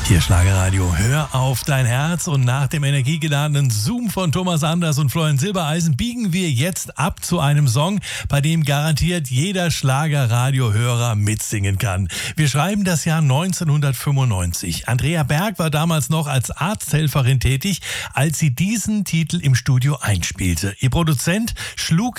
Hier Schlagerradio, hör auf dein Herz, und nach dem energiegeladenen Zoom von Thomas Anders und Florian Silbereisen biegen wir jetzt ab zu einem Song, bei dem garantiert jeder Schlagerradiohörer mitsingen kann. Wir schreiben das Jahr 1995. Andrea Berg war damals noch als Arzthelferin tätig, als sie diesen Titel im Studio einspielte. Ihr Produzent schlug